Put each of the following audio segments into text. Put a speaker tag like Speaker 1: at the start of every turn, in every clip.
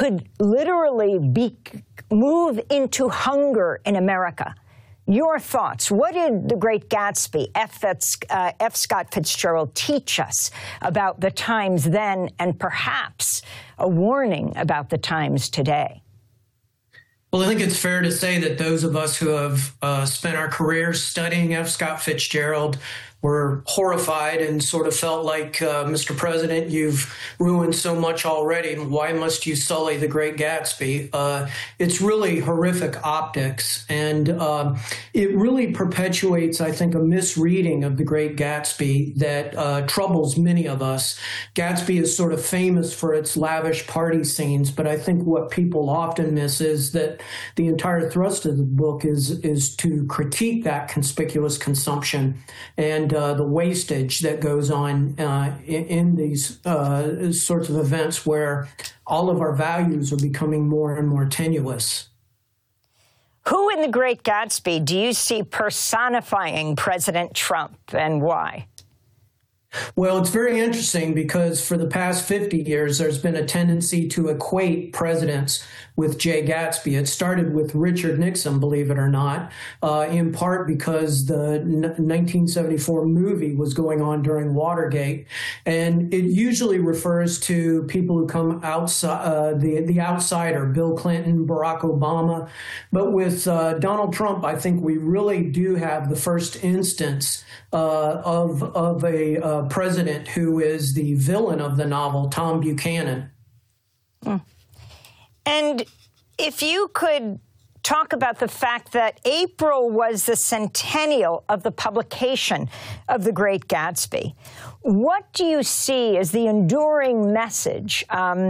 Speaker 1: could literally move into hunger in America. Your thoughts. What did The Great Gatsby, F. Scott Fitzgerald, teach us about the times then, and perhaps a warning about the times today?
Speaker 2: Well, I think it's fair to say that those of us who have spent our careers studying F. Scott Fitzgerald were horrified and sort of felt like, Mr. President, you've ruined so much already. Why must you sully The Great Gatsby? It's really horrific optics, and it really perpetuates, I think, a misreading of The Great Gatsby that troubles many of us. Gatsby is sort of famous for its lavish party scenes, but I think what people often miss is that the entire thrust of the book is to critique that conspicuous consumption and the wastage that goes on in these sorts of events where all of our values are becoming more and more tenuous.
Speaker 1: Who in The Great Gatsby do you see personifying President Trump, and why?
Speaker 2: Well, it's very interesting because for the past 50 years, there's been a tendency to equate presidents with Jay Gatsby. It started with Richard Nixon, believe it or not, in part because the 1974 movie was going on during Watergate. And it usually refers to people who come outside, the outsider, Bill Clinton, Barack Obama. But with Donald Trump, I think we really do have the first instance of a president who is the villain of the novel, Tom Buchanan.
Speaker 1: And if you could talk about the fact that April was the centennial of the publication of The Great Gatsby, what do you see as the enduring message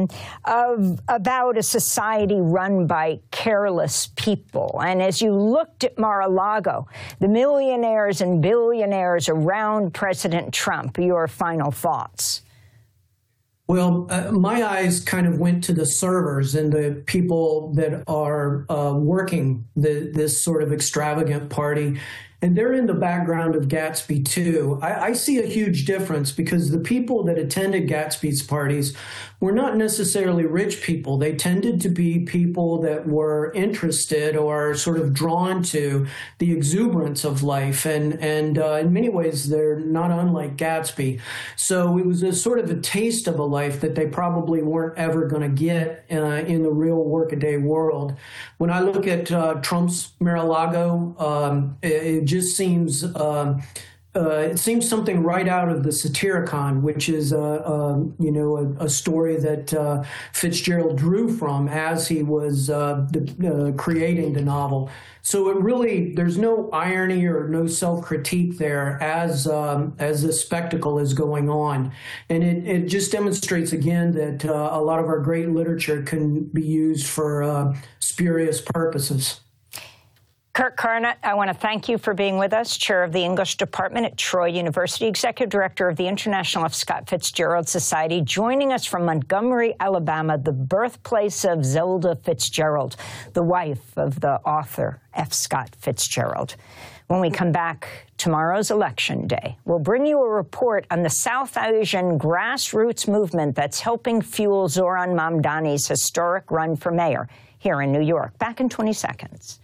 Speaker 1: about a society run by careless people? And as you looked at Mar-a-Lago, the millionaires and billionaires around President Trump, your final thoughts?
Speaker 2: Well, my eyes kind of went to the servers and the people that are working this sort of extravagant party. And they're in the background of Gatsby, too. I see a huge difference because the people that attended Gatsby's parties were not necessarily rich people. They tended to be people that were interested or sort of drawn to the exuberance of life. And in many ways, they're not unlike Gatsby. So it was a sort of a taste of a life that they probably weren't ever going to get in the real workaday world. When I look at Trump's Mar-a-Lago, it just seems it seems something right out of the Satyricon, which is a story that Fitzgerald drew from as he was creating the novel. So it really, there's no irony or no self-critique there as this spectacle is going on. And it just demonstrates again that a lot of our great literature can be used for spurious purposes.
Speaker 1: Kurt Carnott, I want to thank you for being with us, Chair of the English Department at Troy University, Executive Director of the International F. Scott Fitzgerald Society, joining us from Montgomery, Alabama, the birthplace of Zelda Fitzgerald, the wife of the author F. Scott Fitzgerald. When we come back, tomorrow's Election Day, we'll bring you a report on the South Asian grassroots movement that's helping fuel Zohran Mamdani's historic run for mayor here in New York. Back in 20 seconds.